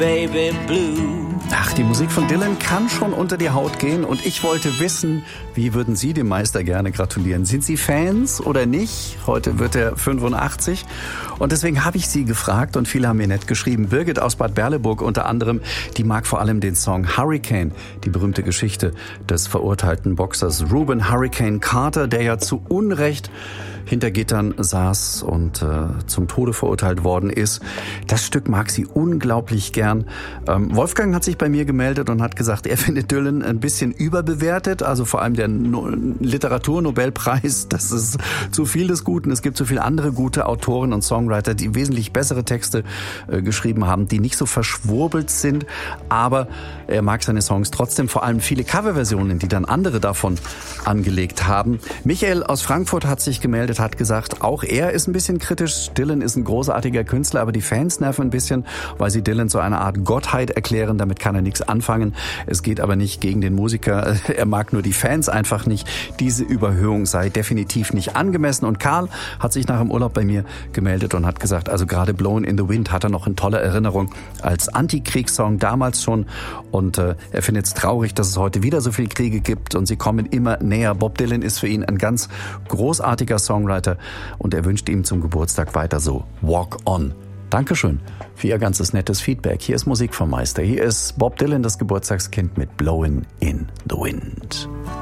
Baby Blue. Ach, die Musik von Dylan kann schon unter die Haut gehen und ich wollte wissen, wie würden Sie dem Meister gerne gratulieren? Sind Sie Fans oder nicht? Heute wird er 85 und deswegen habe ich Sie gefragt und viele haben mir nett geschrieben. Birgit aus Bad Berleburg unter anderem, die mag vor allem den Song Hurricane, die berühmte Geschichte des verurteilten Boxers Reuben Hurricane Carter, der ja zu Unrecht hinter Gittern saß und zum Tode verurteilt worden ist. Das Stück mag sie unglaublich gern. Wolfgang hat sich bei mir gemeldet und hat gesagt, er findet Dylan ein bisschen überbewertet, also vor allem der Literaturnobelpreis, das ist zu viel des Guten. Es gibt so viele andere gute Autoren und Songwriter, die wesentlich bessere Texte geschrieben haben, die nicht so verschwurbelt sind, aber er mag seine Songs trotzdem, vor allem viele Coverversionen, die dann andere davon angelegt haben. Michael aus Frankfurt hat sich gemeldet, hat gesagt, auch er ist ein bisschen kritisch. Dylan ist ein großartiger Künstler, aber die Fans nerven ein bisschen, weil sie Dylan so eine Art Gottheit erklären. Damit kann er nichts anfangen. Es geht aber nicht gegen den Musiker. Er mag nur die Fans einfach nicht. Diese Überhöhung sei definitiv nicht angemessen. Und Karl hat sich nach dem Urlaub bei mir gemeldet und hat gesagt, also gerade Blown in the Wind hat er noch in toller Erinnerung als Antikriegssong damals schon. Und er findet es traurig, dass es heute wieder so viel Kriege gibt und sie kommen immer näher. Bob Dylan ist für ihn ein ganz großartiger Songwriter und er wünscht ihm zum Geburtstag weiter so Walk On. Dankeschön für Ihr ganzes nettes Feedback. Hier ist Musik vom Meister. Hier ist Bob Dylan, das Geburtstagskind mit Blowin' in the Wind.